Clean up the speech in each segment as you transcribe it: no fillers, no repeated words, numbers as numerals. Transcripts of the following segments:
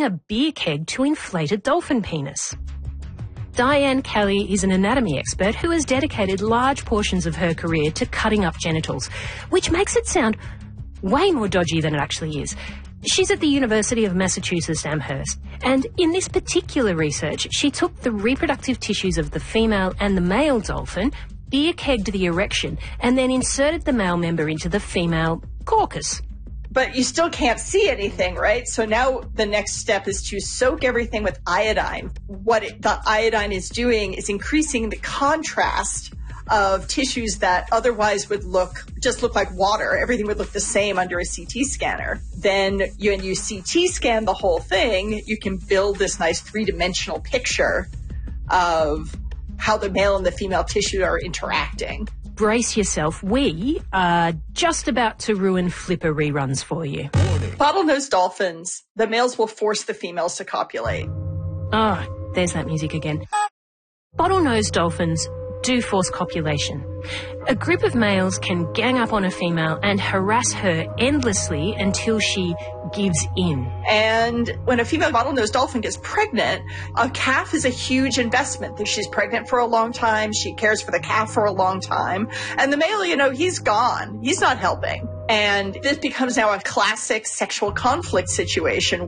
a beer keg to inflate a dolphin penis. Diane Kelly is an anatomy expert who has dedicated large portions of her career to cutting up genitals, which makes it sound way more dodgy than it actually is. She's at the University of Massachusetts Amherst, and in this particular research, she took the reproductive tissues of the female and the male dolphin, beer kegged the erection, and then inserted the male member into the female caucus. But you still can't see anything, right? So now the next step is to soak everything with iodine. What the iodine is doing is increasing the contrast of tissues that otherwise would look like water. Everything would look the same under a CT scanner. Then when you CT scan the whole thing, you can build this nice three-dimensional picture of how the male and the female tissue are interacting. Brace yourself. We are just about to ruin Flipper reruns for you. Bottlenose dolphins, the males will force the females to copulate. Oh, there's that music again. Bottlenose dolphins do force copulation. A group of males can gang up on a female and harass her endlessly until she gives in. And when a female bottlenose dolphin gets pregnant, a calf is a huge investment. She's pregnant for a long time. She cares for the calf for a long time. And the male, he's gone. He's not helping. And this becomes now a classic sexual conflict situation.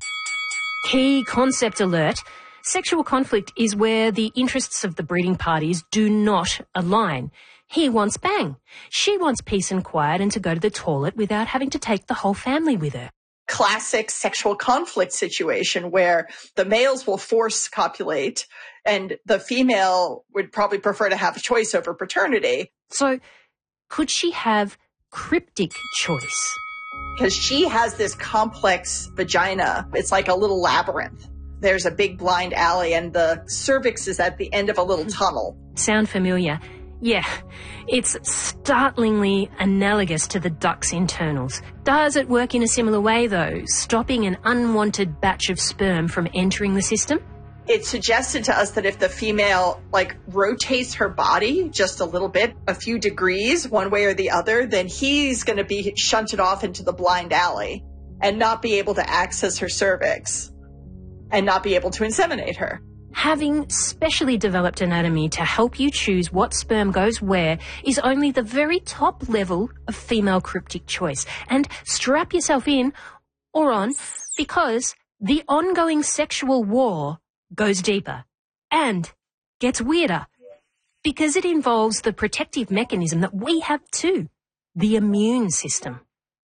Key concept alert. Sexual conflict is where the interests of the breeding parties do not align. He wants bang. She wants peace and quiet and to go to the toilet without having to take the whole family with her. Classic sexual conflict situation where the males will force copulate and the female would probably prefer to have a choice over paternity. So could she have cryptic choice? Because she has this complex vagina. It's like a little labyrinth. There's a big blind alley and the cervix is at the end of a little tunnel. Sound familiar? Yeah, it's startlingly analogous to the duck's internals. Does it work in a similar way, though, stopping an unwanted batch of sperm from entering the system? It suggested to us that if the female, rotates her body just a little bit, a few degrees, one way or the other, then he's going to be shunted off into the blind alley and not be able to access her cervix and not be able to inseminate her. Having specially developed anatomy to help you choose what sperm goes where is only the very top level of female cryptic choice. And strap yourself in or on, because the ongoing sexual war goes deeper and gets weirder, because it involves the protective mechanism that we have too, the immune system.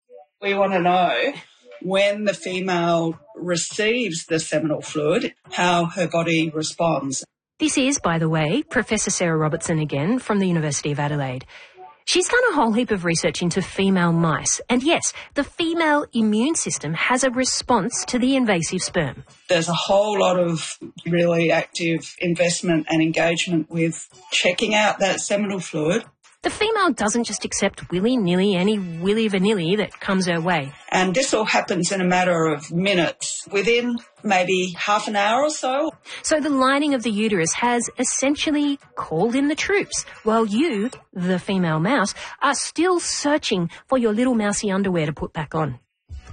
We want to know, when the female receives the seminal fluid, how her body responds. This is, by the way, Professor Sarah Robertson again from the University of Adelaide. She's done a whole heap of research into female mice, and yes, the female immune system has a response to the invasive sperm. There's a whole lot of really active investment and engagement with checking out that seminal fluid. The female doesn't just accept willy-nilly any willy-vanilly that comes her way. And this all happens in a matter of minutes, within maybe half an hour or so. So the lining of the uterus has essentially called in the troops, while you, the female mouse, are still searching for your little mousy underwear to put back on.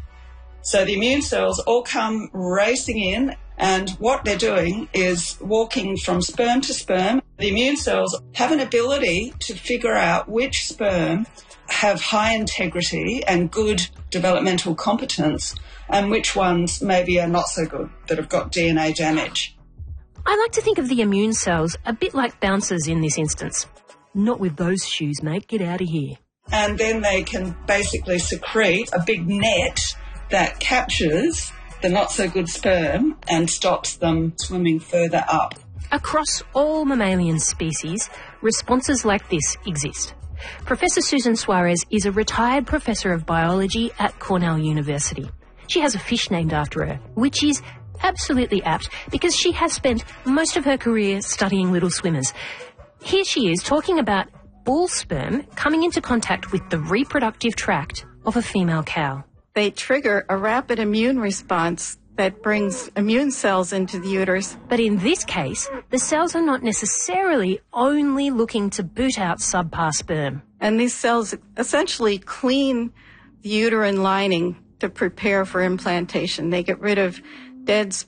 So the immune cells all come racing in, and what they're doing is walking from sperm to sperm. The immune cells have an ability to figure out which sperm have high integrity and good developmental competence and which ones maybe are not so good, that have got DNA damage. I like to think of the immune cells a bit like bouncers in this instance. Not with those shoes, mate. Get out of here. And then they can basically secrete a big net that captures the not-so-good sperm and stops them swimming further up. Across all mammalian species, responses like this exist. Professor Susan Suarez is a retired professor of biology at Cornell University. She has a fish named after her, which is absolutely apt because she has spent most of her career studying little swimmers. Here she is talking about bull sperm coming into contact with the reproductive tract of a female cow. They trigger a rapid immune response that brings immune cells into the uterus. But in this case, the cells are not necessarily only looking to boot out subpar sperm. And these cells essentially clean the uterine lining to prepare for implantation. They get rid of dead